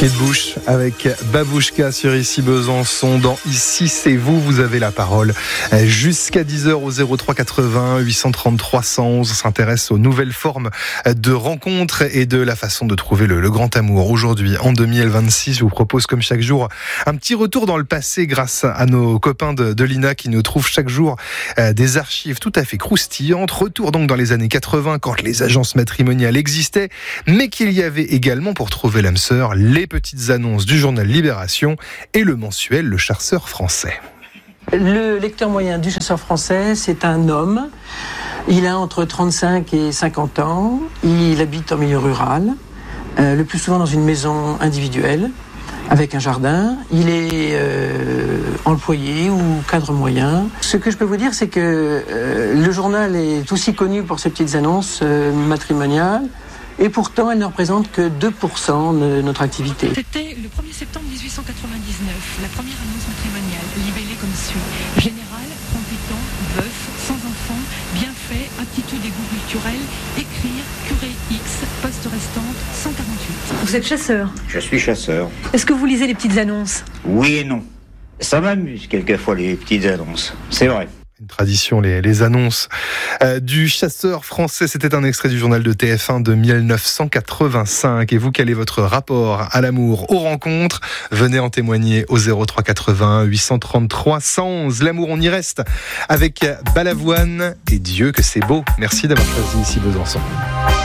Kate Bush avec Babouchka sur Ici Besançon. Dans Ici c'est vous, vous avez la parole. Jusqu'à 10h au 03 80 833 111. On s'intéresse aux nouvelles formes de rencontres et de la façon de trouver le grand amour. Aujourd'hui, en 2026, je vous propose comme chaque jour un petit retour dans le passé grâce à nos copains de l'INA qui nous trouvent chaque jour des archives tout à fait croustillantes. Retour donc dans les années 80 quand les agences matrimoniales existaient, mais qu'il y avait également pour trouver l'âme sœur les petites annonces du journal Libération et le mensuel Le Chasseur Français. Le lecteur moyen du Chasseur Français, c'est un homme. Il a entre 35 et 50 ans. Il habite en milieu rural, le plus souvent dans une maison individuelle, avec un jardin. Il est employé ou cadre moyen. Ce que je peux vous dire, c'est que le journal est aussi connu pour ses petites annonces matrimoniales. Et pourtant, elle ne représente que 2% de notre activité. C'était le 1er septembre 1899, la première annonce matrimoniale, libellée comme suit. Général, 38 ans, veuf, sans enfant, bien fait, aptitude et goût culturel, écrire, curé X, poste restante, 148. Vous êtes chasseur ? Je suis chasseur. Est-ce que vous lisez les petites annonces ? Oui et non. Ça m'amuse quelquefois les petites annonces, c'est vrai. Une tradition, les annonces du Chasseur Français. C'était un extrait du journal de TF1 de 1985. Et vous, quel est votre rapport à l'amour, aux rencontres ? Venez en témoigner au 03 80 833 111. L'amour, on y reste avec Balavoine et Dieu que c'est beau. Merci d'avoir choisi Ici Besançon.